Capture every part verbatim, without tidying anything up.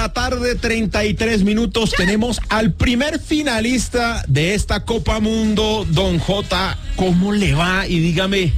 la tarde, treinta y tres minutos. Tenemos al primer finalista de esta Copa Mundo, Don J. ¿Cómo le va? Y dígame,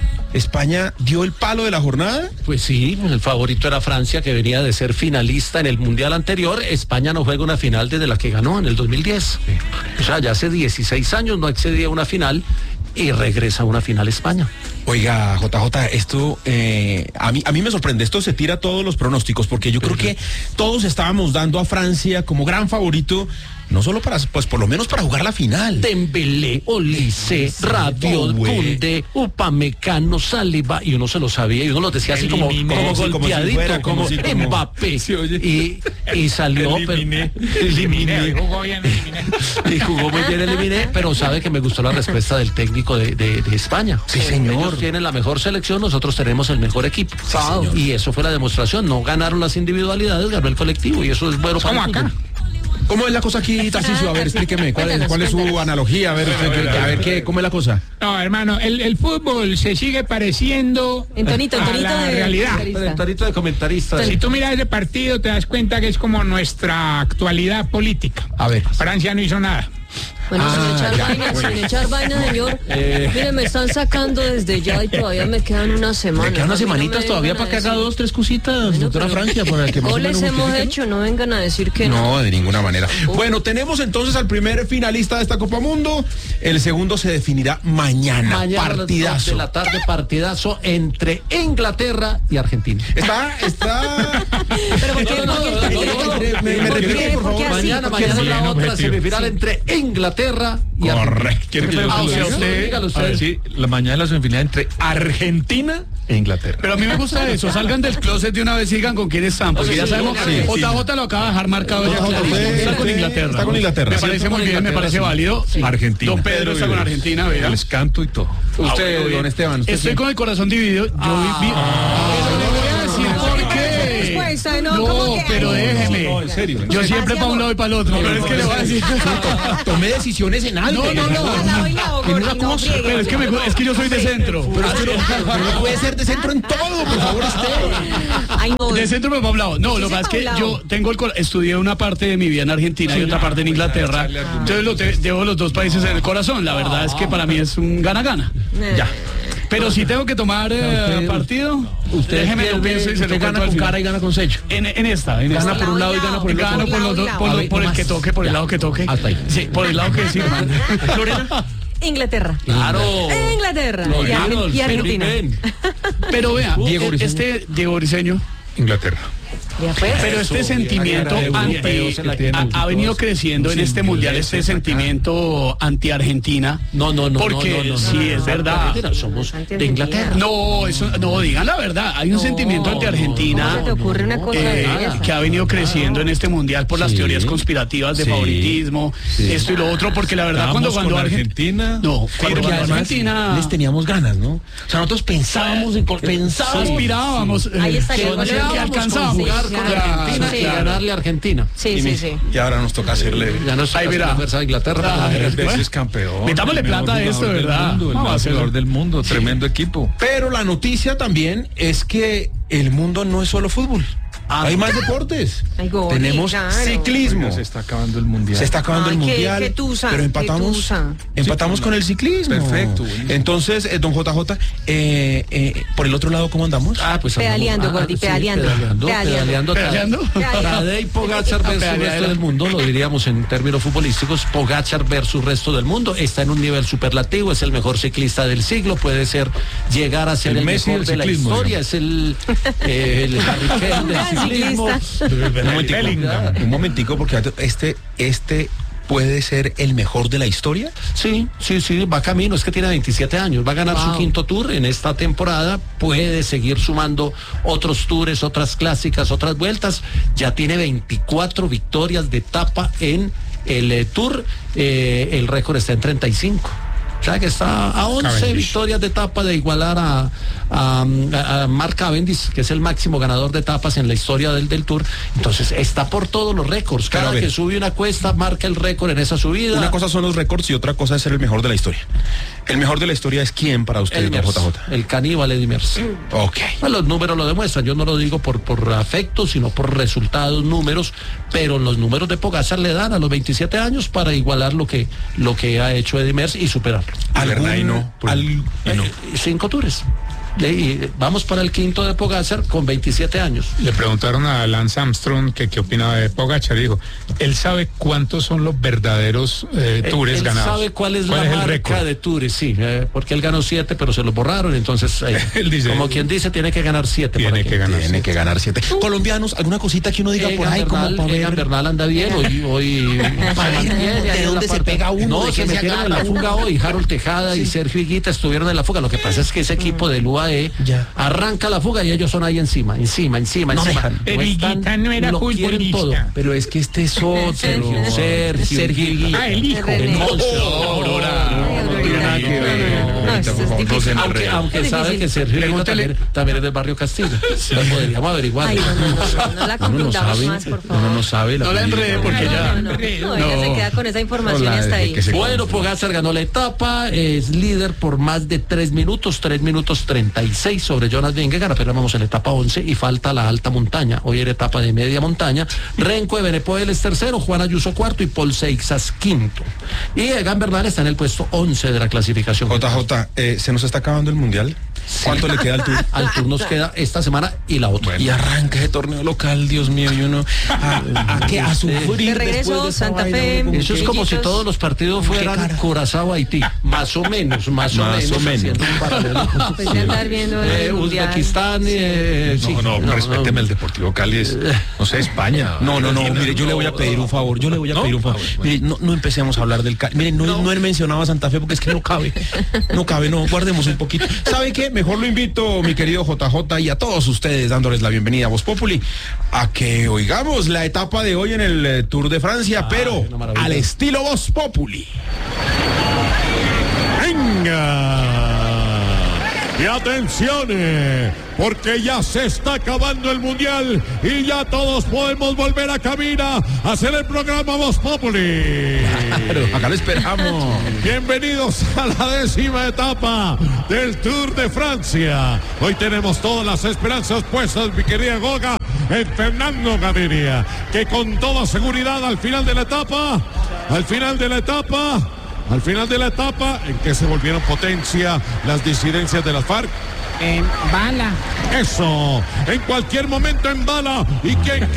¿España dio el palo de la jornada? Pues sí, el favorito era Francia, que venía de ser finalista en el Mundial anterior. España no juega una final desde la que ganó en el dos mil diez. Sí. O sea, ya hace dieciséis años no accedía a una final y regresa a una final España. Oiga, J J, esto eh, a mí a mí me sorprende, esto se tira todos los pronósticos, porque yo creo que todos estábamos dando a Francia como gran favorito, no solo para, pues por lo menos para jugar la final. Dembélé, Olise, sí, Rabiot, Koundé, Upamecano, Saliba, y uno se lo sabía, y uno lo decía así como, como sí, golpeadito, como, si fuera, como, como si, como Mbappé, sí, y, y salió, eliminé, pero, eliminé, y jugó bien, eliminé. Y jugó muy bien, eliminé, pero sabe que me gustó la respuesta del técnico de, de, de España. Sí, señor. Ellos tienen la mejor selección, nosotros tenemos el mejor equipo. Sí, y eso fue la demostración, no ganaron las individualidades, ganó el colectivo, y eso es bueno para acá. ¿Cómo es la cosa aquí, Tarcisio? A ver, explíqueme, ¿cuál es, cuál es su analogía? A ver, a ver, ¿qué, ¿cómo es la cosa? No, hermano, el, el fútbol se sigue pareciendo en tonito, en tonito a la de realidad. En tonito de comentarista. Si tú miras ese partido, te das cuenta que es como nuestra actualidad política. A ver. Francia no hizo nada. Bueno, Ah, sin echar ya, vaina, bueno. sin echar vaina, señor. Eh. Mire, me están sacando desde ya y todavía me quedan unas semanas. Me quedan unas A mí no me semanitas todavía vengan para que a haga decir- dos, tres cositas, Bueno, doctora pero Francia, para que más o menos goles hemos justifique, ¿no? hecho, no vengan a decir que no. No, de ninguna manera. Bueno, tenemos entonces al primer finalista de esta Copa Mundo. El segundo se definirá mañana. Mañana a las dos partidazo. de la tarde, partidazo entre Inglaterra y Argentina. Está, está. Pero ¿por qué? No, no, ¿Por no, qué? no, no, no, Me- me ¿Por repite, qué? por ¿Por qué favor. así? Mañana, ¿Por qué mañana así? la Bien otra objetivo. semifinal entre Inglaterra y Argentina. Correcto. ¿Quiere que se lo Ah, o sea, diga? usted, dígalo usted. A ver, sí, la mañana de la semifinal entre Argentina e Inglaterra. Pero a mí me gusta eso, salgan del closet de una vez y digan con quién están, porque ya sabemos sí, que sí. J J lo acaba de dejar marcado ya J J, clarísimo. usted- Está con usted Inglaterra. está con Inglaterra. Me Siempre parece muy con bien, me Inglaterra, parece sí. válido. Argentina. Don Pedro está con Argentina, vea. Les canto y todo. Usted, bueno, bien. don Esteban. usted Estoy sí. con el corazón dividido. Yo Ah. vi... Pero le voy a decir por qué. Pues, ay, no, No, ¿cómo que? pero déjeme. No, en serio. Yo siempre para un lado y para el otro. Pero es que le voy a decir... Tomé decisiones en algo. No, no, no. A la baila o En una no cosa, friegue. Pero es que, me- es que yo soy de centro. Pero usted no, pero no puede ser de centro en todo, por favor, Esteban. Ay, no. De centro me va a un lado. No, lo que Sí, pasa es que pa' un yo lado. tengo el cor- estudié una parte de mi vida en Argentina y otra parte en Inglaterra. Entonces lo te- llevo los dos países en el corazón. La verdad es que para mí es un gana-gana. Ya. Pero si tengo que tomar eh, Usted- partido, Usted déjeme lo pierde, pienso y se usted lo gana cuento al con final. cara y gana con secho. En, en esta, en Gana esta. por un lado y gana por el otro. Gano por, los dos- por, A lo- ver, por el más. que toque, por el Ya. lado que toque. Hasta ahí. Sí, por el lado que sí, hermano. Lorena. Inglaterra. Claro. Inglaterra. Lo Y, Argen- vimos, y Argentina. bien. Pero vea, Diego Briseño. este Diego Briseño. Inglaterra. Ya pues. Pero este sentimiento bien, anti bien, se la ha, ha venido creciendo en este mundial, este sentimiento anti-Argentina. No, no, no. Porque no, no, no, sí, no, es no, verdad. Argentina, somos de Inglaterra. No, eso, no, digan la verdad. Hay un sentimiento no, anti-Argentina ¿Cómo se te ocurre una cosa de eh, esa? que ha venido creciendo en este mundial por las Sí. teorías conspirativas de Sí. favoritismo, esto y lo otro, porque la verdad cuando Estábamos cuando con Argentina, Argentina. no, Pero cuando que cuando además Argentina les teníamos ganas, ¿no? O sea, nosotros pensábamos en pensábamos. aspirábamos, eh, Ahí está, que, llegó el que gol. alcanzábamos. Jugar con Claro, Argentina sí. y ganarle a Argentina. Sí, sí, sí. Y ahora nos toca hacerle. Ya no es Ahí verá. la fuerza de Inglaterra. Ay, Tres Bueno. veces campeón. Metámosle el mejor plata a esto, jugador del ¿verdad? mundo, el Vamos a mejor hacerlo. jugador del mundo. Tremendo equipo. Pero la noticia también es que el mundo no es solo fútbol. Ah, Hay más deportes. Ay, Gori, Tenemos claro. ciclismo. Oiga, se está acabando el mundial. Se está acabando Ay, el qué- mundial, qué tusa, pero qué empatamos, tusa. empatamos Sí, con el ciclismo. Perfecto, buenísimo. Entonces, eh, don J J, eh, eh, por el otro lado, ¿cómo andamos? Ah, pues Pedaleando, andamos- Gordi, sí, pedaleando. pedaleando, Pedaleando. pedaleando. ¿Pedaleando? Tadej Pogacar versus el resto del mundo, lo diríamos en términos futbolísticos, Pogacar versus resto del mundo, está en un nivel superlativo, es el mejor ciclista del siglo, puede ser llegar a ser El el, Messi mejor del de la ciclismo, historia, es el, eh, el Harry Kane del Gran ciclismo. ciclista. Un momentico, Bellingham. un momentico, porque este, este puede ser el mejor de la historia. Sí, sí, sí, va camino, es que tiene veintisiete años, va a ganar Wow. su quinto tour en esta temporada, puede seguir sumando otros tours, otras clásicas, otras vueltas, ya tiene veinticuatro victorias de etapa en el eh, tour, eh, el récord está en treinta y cinco. O sea que está a once Cavendish. victorias de etapa de igualar a, a, a Mark Cavendish, que es el máximo ganador de etapas en la historia del, del Tour. Entonces está por todos los récords. Pero Cada a ver. que sube una cuesta marca el récord en esa subida. Una cosa son los récords y otra cosa es ser el mejor de la historia. ¿El mejor de la historia es quién para usted, Eddy J Merckx, J? el caníbal Eddy Merckx. Ok. Bueno, los números lo demuestran, yo no lo digo por, por afecto, sino por resultados, números, pero los números de Pogačar le dan a los veintisiete años para igualar lo que, lo que ha hecho Eddy Merckx y superarlo. ¿Algún, no, pues, al- y no. Eh, cinco tours. Le- y vamos para el quinto de Pogačar con veintisiete años. Le preguntaron a Lance Armstrong que qué opinaba de Pogačar y dijo, él sabe cuántos son los verdaderos eh, tours él ganados. sabe cuál es la el marca récord? de tours, sí, eh, porque él ganó siete, pero se los borraron, entonces, eh, Él dice- como quien dice, tiene que ganar siete. Tiene para que ganar. Tiene que ganar siete. Colombianos, ¿alguna cosita que uno diga por Egan ahí como Bernal, para Egan ver? Bernal anda bien, hoy, hoy se mantiene ahí ¿De en dónde la se parte- pega uno? No, ¿De se qué se metieron en la agarra fuga uno? hoy, Harold Tejada y Sergio Higuita estuvieron en la fuga, lo que pasa es que ese equipo del U A E Ya. arranca la fuga y ellos son ahí encima, encima, encima, No encima. dejan. Pero están- Higuita no era lo quieren futbolista. todo. Pero es que este es otro. Sergio, Sergio, Sergio Higuita. Ah, el hijo. El René. monstruo. No tiene nada que ver. No, Ahorita, eso por es favor, no se difícil. Aunque, enreden. aunque Es sabe difícil. que Sergio Higuita Pregúntele. también, también es del barrio Castillo. Lo podríamos averiguar. Ay, no, no, no, no, no la Uno no confundamos sabe, más, por favor. uno no sabe. No la familia. enrede porque No, ya... no, no, no, ella se queda con esa información y Hola, hasta desde ahí. que se- Bueno, Pogačar ganó la etapa, es líder por más de tres minutos, tres minutos treinta y seis sobre Jonas Vingegaard, apenas vamos en la etapa once y falta la alta montaña. Hoy era etapa de media montaña. Renko de Benepoel es tercero, Juan Ayuso cuarto y Paul Seixas quinto. Y Egan Bernal está en el puesto once de la clasificación. J J, eh, ¿se nos está acabando el mundial? ¿Cuánto le queda al tour? Al tour nos queda esta semana y la otra. Y arranca ese torneo local, Dios mío, y uno a, a, qué a sufrir. De regreso, después de esa Santa vaina, Fe, uno como Eso es que- como si Chiquitos. todos los partidos fueran cara? Curazao Haití, más o menos, más o Más menos, o menos. haciendo un paralelo. Pues de andar viendo el Eh, mundial. Uzbekistán, eh, sí. No, no, respéteme el Deportivo Cali, es, no sé, España. No, no, no, mire, yo le voy a pedir un favor, yo le voy a pedir un favor. Mire, no, no empecemos a hablar del Cali. Mire, no, no he mencionado a Santa Fe porque es que no cabe. No cabe, no, guardemos un poquito. ¿Sabe qué? Mejor lo invito, mi querido J J, y a todos ustedes dándoles la bienvenida a Voz Populi, a que oigamos la etapa de hoy en el eh, Tour de Francia, pero una maravilla. al estilo Voz Populi. Venga. Y atención, eh, porque ya se está acabando el mundial y ya todos podemos volver a cabina a hacer el programa Voz Populi. Claro, acá lo esperamos. Bienvenidos a la décima etapa del Tour de Francia. Hoy tenemos todas las esperanzas puestas, mi querida Goga, en Fernando Gaviria, que con toda seguridad al final de la etapa, al final de la etapa, al final de la etapa, en que se volvieron potencia las disidencias de las FARC. En bala. Eso, en cualquier momento en bala. ¿Y quién